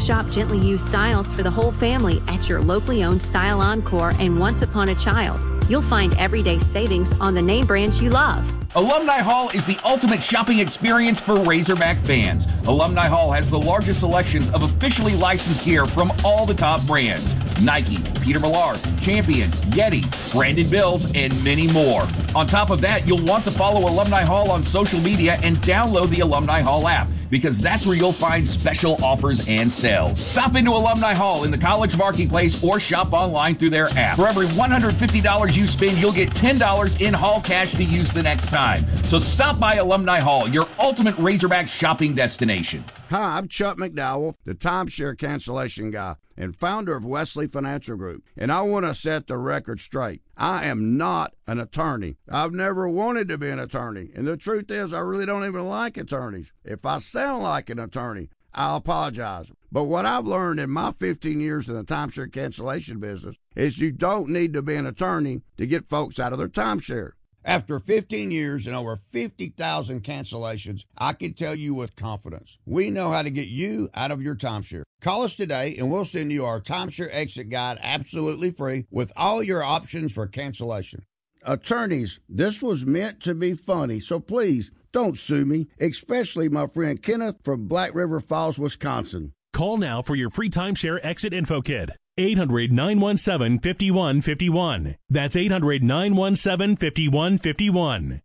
Shop gently used styles for the whole family at your locally owned Style Encore and Once Upon a Child. You'll find everyday savings on the name brands you love. Alumni Hall is the ultimate shopping experience for Razorback fans. Alumni Hall has the largest selections of officially licensed gear from all the top brands. Nike, Peter Millar, Champion, Yeti, Brandon Bills, and many more. On top of that, you'll want to follow Alumni Hall on social media and download the Alumni Hall app, because that's where you'll find special offers and sales. Stop into Alumni Hall in the College Marketplace or shop online through their app. For every $150 you spend, you'll get $10 in Hall cash to use the next time. So stop by Alumni Hall, your ultimate Razorback shopping destination. Hi, I'm Chuck McDowell, the timeshare cancellation guy and founder of Wesley Financial Group, and I want to set the record straight. I am not an attorney. I've never wanted to be an attorney, and the truth is I really don't even like attorneys. If I sound like an attorney, I'll apologize. But what I've learned in my 15 years in the timeshare cancellation business is you don't need to be an attorney to get folks out of their timeshare. After 15 years and over 50,000 cancellations, I can tell you with confidence, we know how to get you out of your timeshare. Call us today and we'll send you our timeshare exit guide absolutely free with all your options for cancellation. Attorneys, this was meant to be funny, so please don't sue me, especially my friend Kenneth from Black River Falls, Wisconsin. Call now for your free timeshare exit info kit. 800-917-5151. That's 800-917-5151.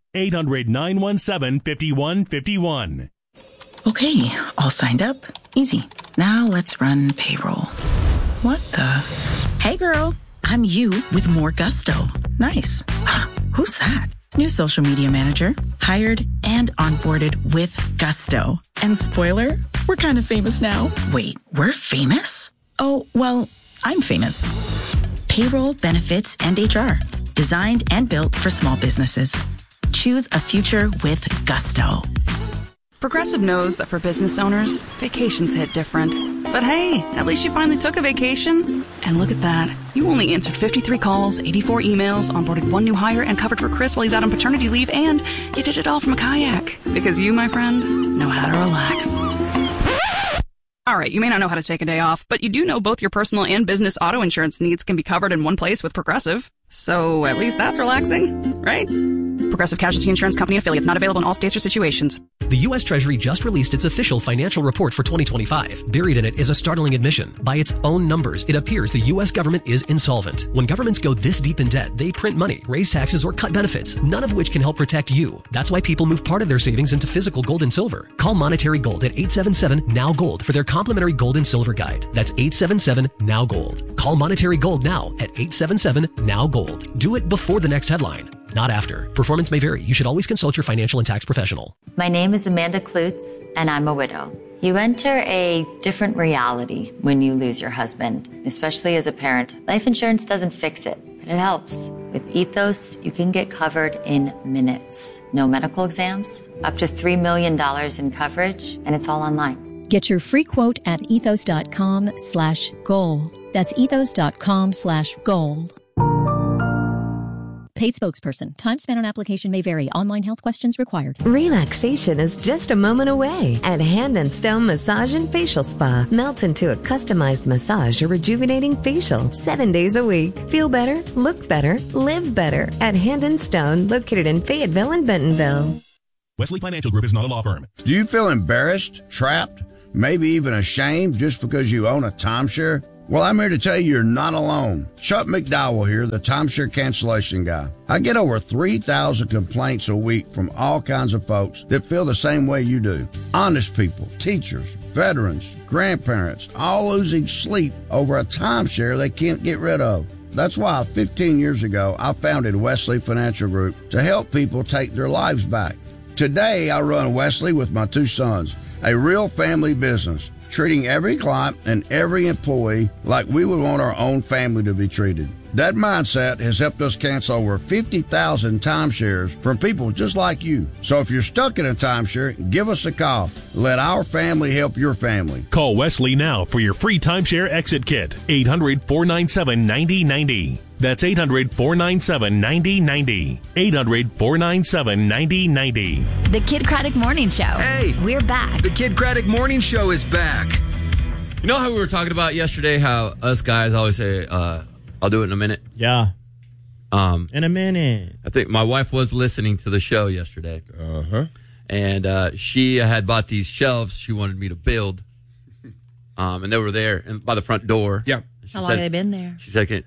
800-917-5151. Okay, all signed up. Easy. Now let's run payroll. What the? Hey girl, I'm you with more gusto. Nice. Who's that? New social media manager. Hired and onboarded with gusto. And spoiler, we're kind of famous now. Wait, we're famous? Oh, well, I'm famous. Payroll, benefits, and HR. Designed and built for small businesses. Choose a future with gusto. Progressive knows that for business owners, vacations hit different. But hey, at least you finally took a vacation. And look at that. You only answered 53 calls, 84 emails, onboarded one new hire, and covered for Chris while he's out on paternity leave, and you did it all from a kayak. Because you, my friend, know how to relax. All right, you may not know how to take a day off, but you do know both your personal and business auto insurance needs can be covered in one place with Progressive. So at least that's relaxing, right? Progressive Casualty Insurance Company affiliates, not available in all states or situations. The U.S. Treasury just released its official financial report for 2025. Buried in it is a startling admission. By its own numbers, it appears the U.S. government is insolvent. When governments go this deep in debt, they print money, raise taxes, or cut benefits, none of which can help protect you. That's why people move part of their savings into physical gold and silver. Call Monetary Gold at 877-NOW-GOLD for their complimentary gold and silver guide. That's 877-NOW-GOLD. Call Monetary Gold now at 877-NOW-GOLD. Do it before the next headline, not after. Performance may vary. You should always consult your financial and tax professional. My name is Amanda Klutz, and I'm a widow. You enter a different reality when you lose your husband, especially as a parent. Life insurance doesn't fix it, but it helps. With Ethos, you can get covered in minutes. No medical exams, up to $3 million in coverage, and it's all online. Get your free quote at ethos.com/gold. That's ethos.com/gold. Paid spokesperson. Time spent on application may vary. Online health questions required. Relaxation is just a moment away at Hand and Stone Massage and Facial Spa. Melt into a customized massage or rejuvenating facial 7 days a week. Feel better, look better, live better at Hand and Stone, located in Fayetteville and Bentonville. Wesley Financial Group is not a law firm. Do you feel embarrassed, trapped, maybe even ashamed just because you own a timeshare? Well, I'm here to tell you you're not alone. Chuck McDowell here, the timeshare cancellation guy. I get over 3,000 complaints a week from all kinds of folks that feel the same way you do. Honest people, teachers, veterans, grandparents, all losing sleep over a timeshare they can't get rid of. That's why 15 years ago, I founded Wesley Financial Group to help people take their lives back. Today, I run Wesley with my two sons, a real family business, treating every client and every employee like we would want our own family to be treated. That mindset has helped us cancel over 50,000 timeshares from people just like you. So if you're stuck in a timeshare, give us a call. Let our family help your family. Call Wesley now for your free timeshare exit kit. 800-497-9090. That's 800-497-9090. 800-497-9090. The Kid Craddock Morning Show. Hey! We're back. The Kid Craddock Morning Show is back. You know how we were talking about yesterday how us guys always say, I'll do it in a minute? Yeah. In a minute. I think my wife was listening to the show yesterday. Uh-huh. And she had bought these shelves she wanted me to build. And they were there by the front door. Yeah. How long have they been there? She said,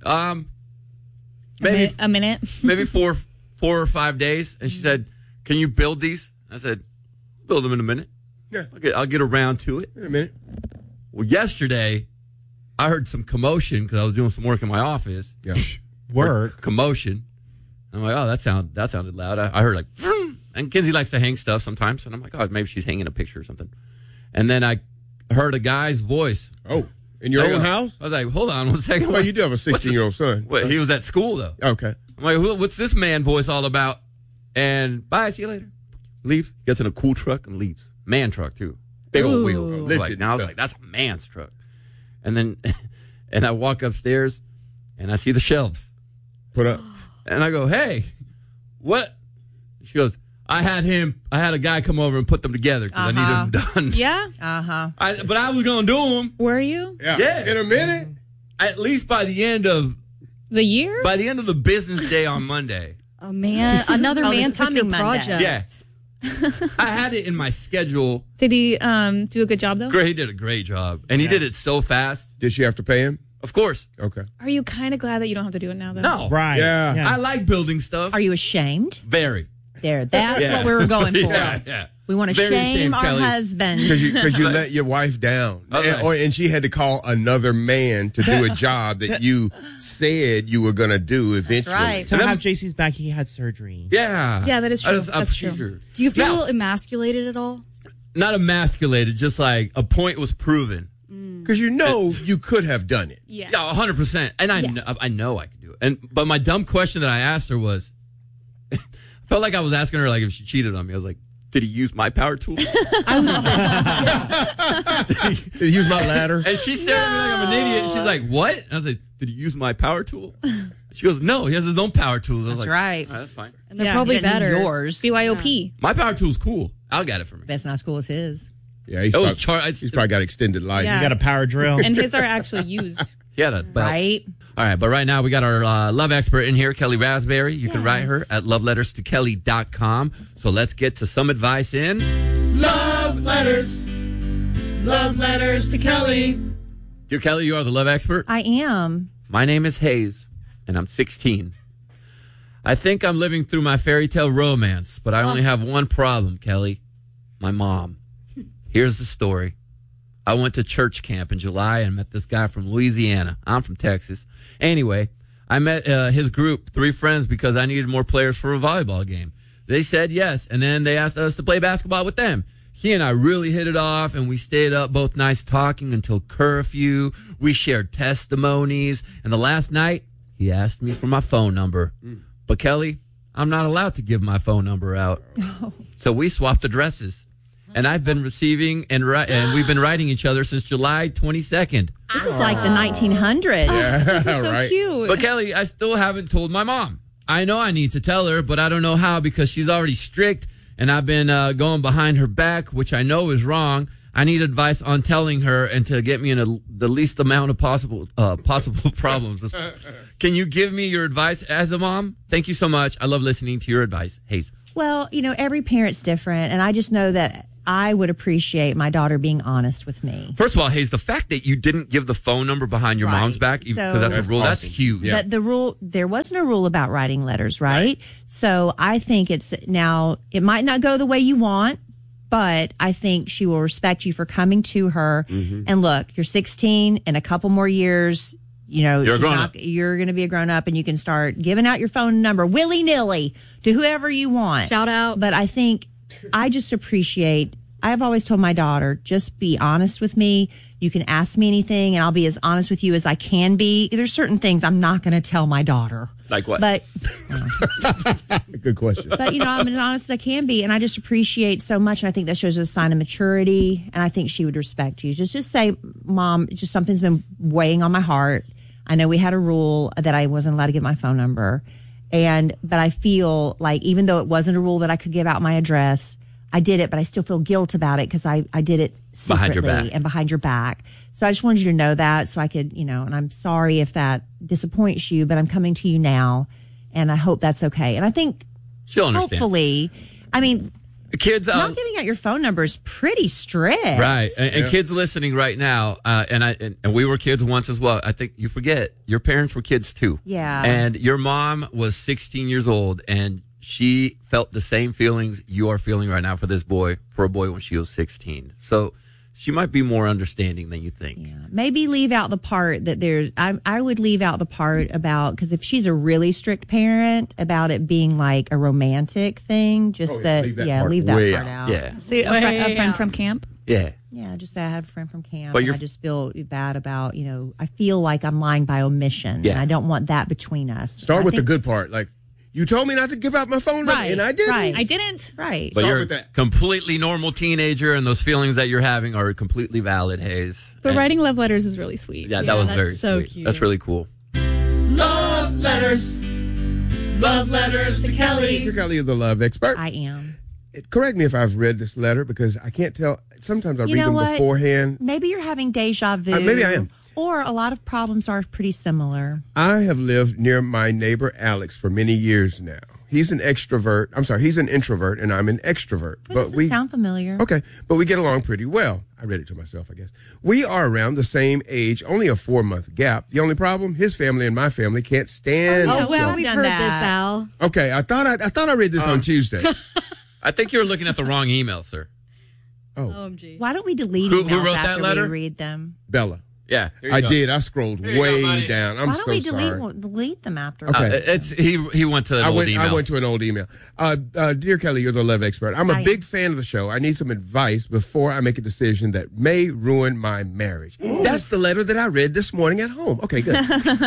maybe a minute. maybe 4 or 5 days. And she said, can you build these? I said, build them in a minute. Yeah. I'll get around to it. In a minute. Well, yesterday, I heard some commotion because I was doing some work in my office. Yeah. Work? Commotion. I'm like, oh, that sounded loud. I heard like, vroom. And Kinsey likes to hang stuff sometimes. And I'm like, oh, maybe she's hanging a picture or something. And then I heard a guy's voice. Oh, in your own house? I was like, hold on 1 second. Well, you do have a 16-year-old son. Wait, he was at school, though. Okay. I'm like, what's this man voice all about? And bye, see you later. Leaves, gets in a cool truck and leaves. Man truck, too. Big old wheels. I was like, that's a man's truck. And then, and I walk upstairs and I see the shelves. Put up. And I go, hey, what? She goes, I had a guy come over and put them together because I needed them done. Yeah? Uh-huh. But I was going to do them. Were you? Yeah. In a minute? At least by the end of the year? By the end of the business day on Monday. Oh, man. Another man took your project. Yeah. I had it in my schedule. Did he do a good job, though? Great. He did a great job. And he did it so fast. Did she have to pay him? Of course. Okay. Are you kind of glad that you don't have to do it now, though? No. Right. Yeah. I like building stuff. Are you ashamed? Very. There. That's what we were going for. Yeah. We want to shame our husband. Because you let your wife down. And she had to call another man to do a job that you said you were going to do eventually. That's right. To have JC's back, he had surgery. Yeah. Yeah, that is true. That's true. Do you feel emasculated at all? Not emasculated, just like a point was proven. Because you could have done it. Yeah. 100%. And I know I could do it. But my dumb question that I asked her was, I felt like I was asking her like if she cheated on me. I was like, did he use my power tool? Did he use my ladder? And she stared at me like I'm an idiot. She's like, what? And I was like, did he use my power tool? She goes, no, he has his own power tools. I was like, right. All right, that's fine. And they're probably better. Yours. BYOP. My power tool's cool. I'll get it for me. That's not as cool as his. Yeah, he's probably got extended life. Yeah. You got a power drill. And his are actually used. Yeah, that belt. Right. All right, but right now we got our love expert in here, Kelly Raspberry. You can write her at loveletterstokelly.com. So let's get to some advice in Love Letters. Love Letters to Kelly. Dear Kelly, you are the love expert. I am. My name is Hayes, and I'm 16. I think I'm living through my fairy tale romance, but I only have one problem, Kelly. My mom. Here's the story. I went to church camp in July and met this guy from Louisiana. I'm from Texas. Anyway, I met his group, 3 friends, because I needed more players for a volleyball game. They said yes, and then they asked us to play basketball with them. He and I really hit it off, and we stayed up both nights talking until curfew. We shared testimonies, and the last night, he asked me for my phone number. But Kelly, I'm not allowed to give my phone number out. So we swapped addresses. And I've been receiving and we've been writing each other since July 22nd. This is like the 1900s. This is so cute. But Kelly, I still haven't told my mom. I know I need to tell her, but I don't know how because she's already strict and I've been going behind her back, which I know is wrong. I need advice on telling her and to get me in the least amount of possible problems. Can you give me your advice as a mom? Thank you so much. I love listening to your advice. Hayes. Well, every parent's different, and I just know that I would appreciate my daughter being honest with me. First of all, Hayes, the fact that you didn't give the phone number behind your mom's back, because that's a rule, that's huge. The rule, there wasn't a rule about writing letters, right? So I think it might not go the way you want, but I think she will respect you for coming to her. Mm-hmm. And look, you're 16, in a couple more years, you're going to be a grown up and you can start giving out your phone number willy-nilly to whoever you want. Shout out. But I think I just appreciate, I've always told my daughter, just be honest with me. You can ask me anything and I'll be as honest with you as I can be. There's certain things I'm not going to tell my daughter. Like what? But good question. But I'm as honest as I can be, and I just appreciate so much, and I think that shows a sign of maturity, and I think she would respect you. Just say, Mom, just something's been weighing on my heart. I know we had a rule that I wasn't allowed to give my phone number, but I feel like even though it wasn't a rule that I could give out my address, I did it, but I still feel guilt about it because I did it secretly Behind your back. and behind your back. So I just wanted you to know that so I could, and I'm sorry if that disappoints you, but I'm coming to you now and I hope that's okay. And I think she'll understand. Hopefully, I mean, kids, not giving out your phone number is pretty strict. Right. And kids listening right now, and we were kids once as well. I think you forget your parents were kids too. Yeah. And your mom was 16 years old and she felt the same feelings you are feeling right now for a boy when she was 16. So she might be more understanding than you think. Yeah. Maybe leave out the part that I would leave out the part about, because if she's a really strict parent, about it being like a romantic thing, leave that part out. Yeah. See, a friend from camp? Yeah. Yeah, just say I had a friend from camp. But and I just feel bad about, I feel like I'm lying by omission. Yeah. And I don't want that between us. Start with the good part. Like, you told me not to give out my phone number, and I didn't. Right. I didn't. Right. But Start you're with a that. completely normal teenager, and those feelings that you're having are completely valid, Hayes. But And- writing love letters is really sweet. Yeah, that was that's very so sweet. cute. That's really cool. Love letters. Love letters to Kelly. Dear Kelly is the love expert. I am. Correct me if I've read this letter because I can't tell. Sometimes I read them beforehand. Maybe you're having deja vu. Maybe I am. Or a lot of problems are pretty similar. I have lived near my neighbor Alex for many years now. He's an extrovert. I'm sorry, he's an introvert and I'm an extrovert. But we sound familiar. Okay, but we get along pretty well. I read it to myself, I guess. We are around the same age, only a 4-month gap. The only problem, his family and my family can't stand. Oh, well, we've heard that. this, Al. Okay, I thought I read this on Tuesday. I think you're looking at the wrong email, sir. OMG. Why don't we delete Who emails wrote that after letter? we read them? Bella. Yeah, here you I go. did. I scrolled Here you go, way buddy. down. I'm Why don't so we sorry. delete them after? Okay. He went to an old email. I went to an old email. Dear Kelly, you're the love expert. I'm a big fan of the show. I need some advice before I make a decision that may ruin my marriage. That's the letter that I read this morning at home. Okay, good.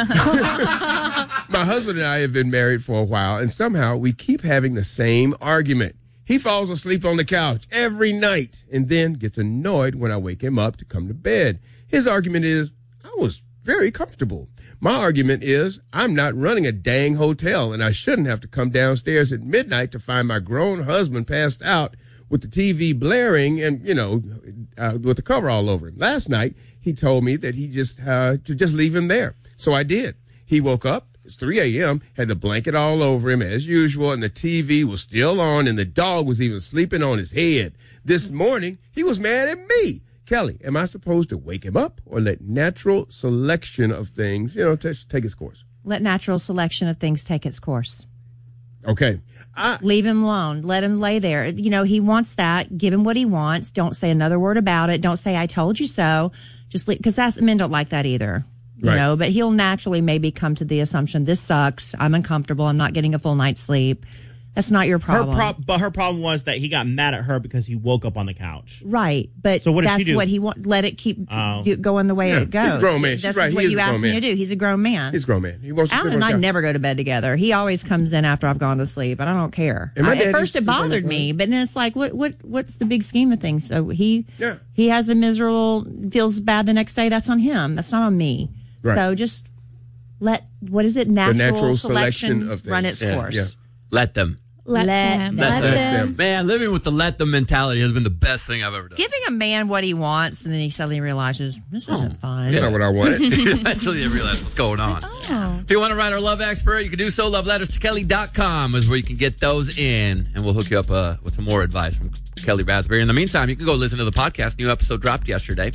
My husband and I have been married for a while, and somehow we keep having the same argument. He falls asleep on the couch every night and then gets annoyed when I wake him up to come to bed. His argument is, I was very comfortable. My argument is, I'm not running a dang hotel and I shouldn't have to come downstairs at midnight to find my grown husband passed out with the TV blaring and, with the cover all over him. Last night, he told me that to just leave him there. So I did. He woke up. It's 3 a.m., had the blanket all over him as usual, and the TV was still on, and the dog was even sleeping on his head. This morning, he was mad at me. Kelly, am I supposed to wake him up or let natural selection of things, take its course? Let natural selection of things take its course. Okay. Leave him alone. Let him lay there. He wants that. Give him what he wants. Don't say another word about it. Don't say, I told you so. Just because men don't like that either. Right. But he'll naturally maybe come to the assumption, this sucks. I'm uncomfortable. I'm not getting a full night's sleep. That's not your problem. But her problem was that he got mad at her because he woke up on the couch. Right. But so what does she that's do? what he wants. Let it keep going the way it goes. He's a grown man. That's She's right. what He is you a grown asked him man. to do. He's a grown man. He's a grown man. He wants to Alan sleep and on I the couch. never go to bed together. He always comes in after I've gone to sleep, and I don't care. And my dad At first, used it to sleep on the bothered me, but then it's like, what's the big scheme of things? So he has a feels bad the next day. That's on him. That's not on me. Right. So just let natural selection of things. run its course. Yeah. Let them. Let them. Man, living with the let them mentality has been the best thing I've ever done. Giving a man what he wants, and then he suddenly realizes this isn't fun. That's not what I wanted. Eventually, they realize what's going on. If you want to write our love expert, you can do so. LoveLettersToKelly.com is where you can get those in, and we'll hook you up with some more advice from Kelly Raspberry. In the meantime, you can go listen to the podcast. New episode dropped yesterday.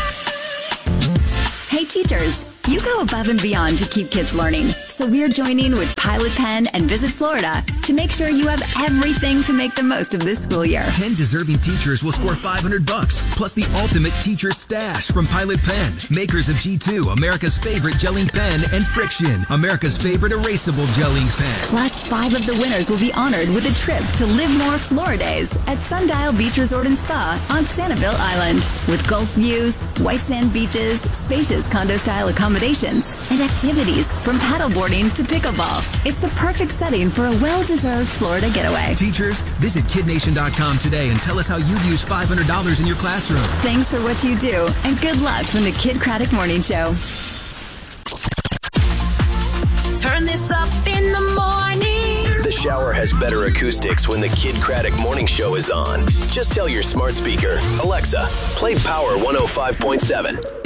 Hey teachers, you go above and beyond to keep kids learning. So we're joining with Pilot Pen and Visit Florida to make sure you have everything to make the most of this school year. 10 deserving teachers will score $500 plus the ultimate teacher stash from Pilot Pen, makers of G2, America's favorite gelling pen, and Friction, America's favorite erasable gelling pen. Plus, 5 of the winners will be honored with a trip to Live More Flora Days at Sundial Beach Resort and Spa on Sanibel Island. With Gulf views, white sand beaches, spacious condo-style accommodations, and activities from paddleboarding to pickleball. It's the perfect setting for a well-deserved Florida getaway. Teachers, visit KidNation.com today and tell us how you use $500 in your classroom. Thanks for what you do, and good luck from the Kid Craddock Morning Show. Turn this up in the morning. The shower has better acoustics when the Kid Craddock Morning Show is on. Just tell your smart speaker, Alexa, play Power 105.7.